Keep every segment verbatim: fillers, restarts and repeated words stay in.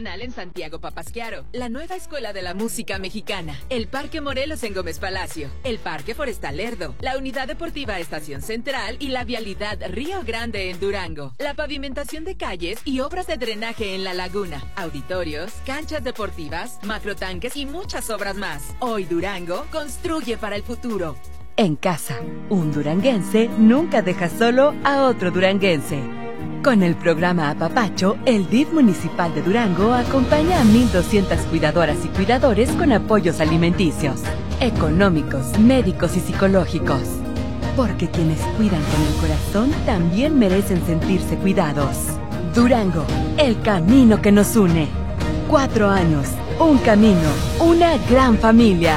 Nacional en Santiago Papasquiaro, la nueva escuela de la música mexicana, el Parque Morelos en Gómez Palacio, el Parque Forestal Lerdo, la Unidad Deportiva Estación Central y la Vialidad Río Grande en Durango, la pavimentación de calles y obras de drenaje en la laguna, auditorios, canchas deportivas, macrotanques y muchas obras más. Hoy Durango construye para el futuro. En casa, un duranguense nunca deja solo a otro duranguense. Con el programa Apapacho, el D I F municipal de Durango acompaña a mil doscientas cuidadoras y cuidadores con apoyos alimenticios, económicos, médicos y psicológicos. Porque quienes cuidan con el corazón también merecen sentirse cuidados. Durango, el camino que nos une. Cuatro años, un camino, una gran familia.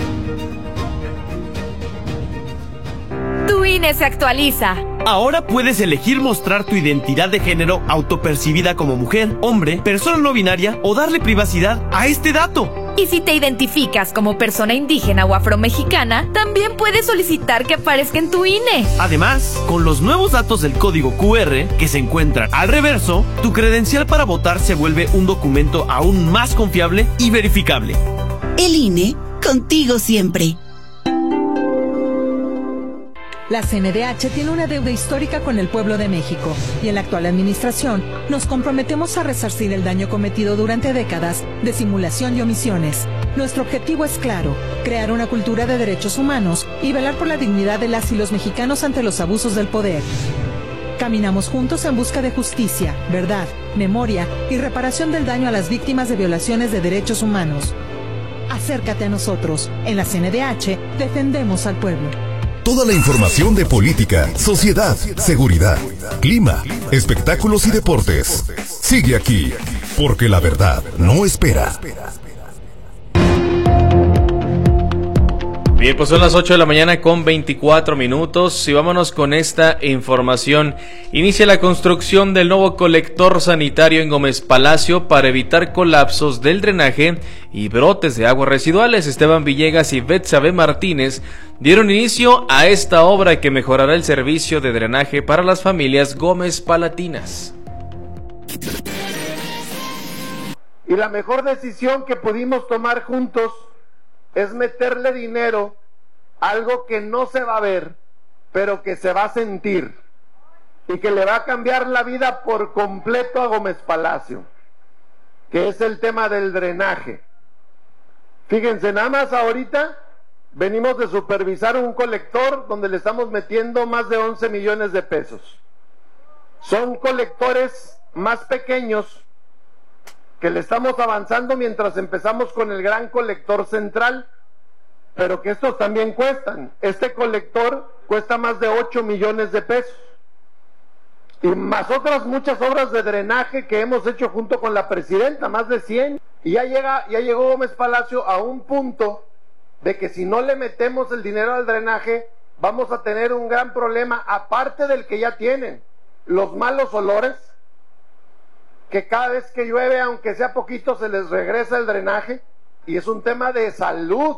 Tu I N E se actualiza. Ahora puedes elegir mostrar tu identidad de género autopercibida como mujer, hombre, persona no binaria o darle privacidad a este dato. Y si te identificas como persona indígena o afromexicana, también puedes solicitar que aparezca en tu I N E. Además, con los nuevos datos del código Q R que se encuentran al reverso, tu credencial para votar se vuelve un documento aún más confiable y verificable. El I N E, contigo siempre. La C N D H tiene una deuda histórica con el pueblo de México y en la actual administración nos comprometemos a resarcir el daño cometido durante décadas de simulación y omisiones. Nuestro objetivo es claro, crear una cultura de derechos humanos y velar por la dignidad de las y los mexicanos ante los abusos del poder. Caminamos juntos en busca de justicia, verdad, memoria y reparación del daño a las víctimas de violaciones de derechos humanos. Acércate a nosotros. En la C N D H defendemos al pueblo. Toda la información de política, sociedad, seguridad, clima, espectáculos y deportes. Sigue aquí, porque la verdad no espera. Bien, pues son las ocho de la mañana con veinticuatro minutos y vámonos con esta información. Inicia la construcción del nuevo colector sanitario en Gómez Palacio para evitar colapsos del drenaje y brotes de aguas residuales. Esteban Villegas y Betsabe Martínez dieron inicio a esta obra que mejorará el servicio de drenaje para las familias Gómez Palatinas. Y la mejor decisión que pudimos tomar juntos es meterle dinero a algo que no se va a ver, pero que se va a sentir y que le va a cambiar la vida por completo a Gómez Palacio, que es el tema del drenaje. Fíjense, nada más ahorita venimos de supervisar un colector donde le estamos metiendo más de once millones de pesos. Son colectores más pequeños que le estamos avanzando mientras empezamos con el gran colector central, pero que estos también cuestan. Este colector cuesta más de ocho millones de pesos. Y más otras muchas obras de drenaje que hemos hecho junto con la presidenta, más de cien. Y ya llega, ya llegó Gómez Palacio a un punto de que si no le metemos el dinero al drenaje, vamos a tener un gran problema, aparte del que ya tienen, los malos olores, que cada vez que llueve, aunque sea poquito, se les regresa el drenaje, y es un tema de salud,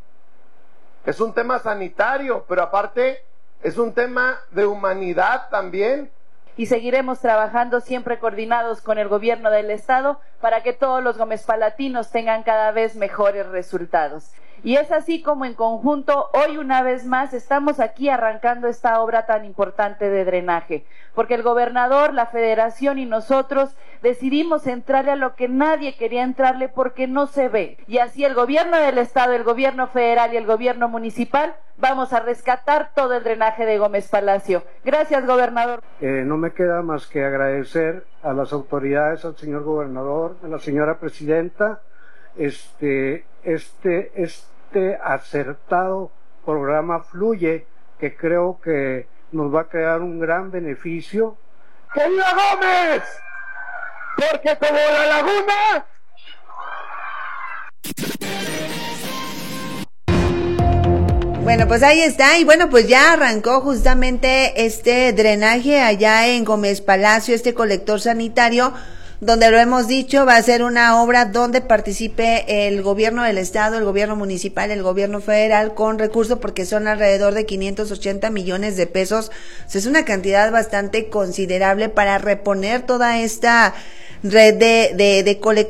es un tema sanitario, pero aparte es un tema de humanidad también. Y seguiremos trabajando siempre coordinados con el gobierno del estado para que todos los gómezpalatinos tengan cada vez mejores resultados. Y es así como en conjunto, hoy una vez más, estamos aquí arrancando esta obra tan importante de drenaje, porque el gobernador, la federación y nosotros decidimos entrarle a lo que nadie quería entrarle porque no se ve. Y así el gobierno del estado, el gobierno federal y el gobierno municipal vamos a rescatar todo el drenaje de Gómez Palacio. Gracias, gobernador. Eh, no me queda más que agradecer a las autoridades, al señor gobernador, a la señora presidenta, este, este, este acertado programa Fluye, que creo que nos va a crear un gran beneficio. ¡Que viva Gómez! Porque como la laguna... Bueno, pues ahí está, y bueno, pues ya arrancó justamente este drenaje allá en Gómez Palacio, este colector sanitario, donde lo hemos dicho, va a ser una obra donde participe el gobierno del estado, el gobierno municipal, el gobierno federal con recursos, porque son alrededor de quinientos ochenta millones de pesos. O sea, es una cantidad bastante considerable para reponer toda esta red de, de, de colectores